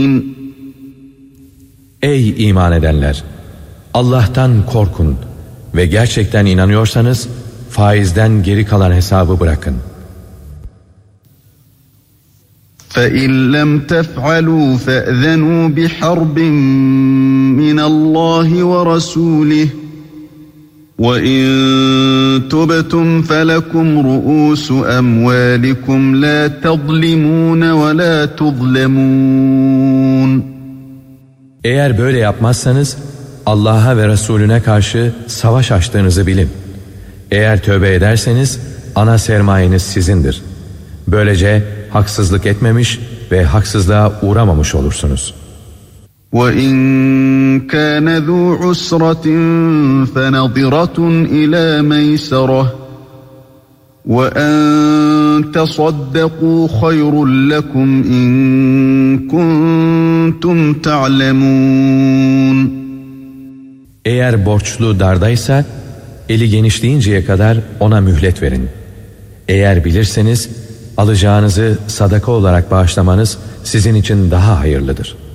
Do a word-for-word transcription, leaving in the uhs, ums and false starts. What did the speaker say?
Ey iman edenler! Allah'tan korkun ve gerçekten inanıyorsanız faizden geri kalan hesabı bırakın. فَاِنْ لَمْ تَفْعَلُوا فَأْذَنُوا بِحَرْبٍ مِّنَ اللّٰهِ وَرَسُولِهِ وَاِنْ تُبْتُمْ فَلَكُمْ رُؤُوسُ أَمْوَالِكُمْ لَا تَظْلِمُونَ وَلَا تُظْلَمُونَ. Eğer böyle yapmazsanız Allah'a ve Resulüne karşı savaş açtığınızı bilin. Eğer tövbe ederseniz ana sermayeniz sizindir. Böylece haksızlık etmemiş ve haksızlığa uğramamış olursunuz. وَاِنْ كَانَ ذُو عُسْرَةٍ فَنَظِرَةٌ إِلَى مَيْسَرَةٍ وَاَنْ تَصَدَّقُوا خَيْرٌ لَكُمْ اِنْ كُنْتُمْ تَعْلَمُونَ. Eğer borçlu dardaysa eli genişleyinceye kadar ona mühlet verin. Eğer bilirseniz alacağınızı sadaka olarak bağışlamanız sizin için daha hayırlıdır.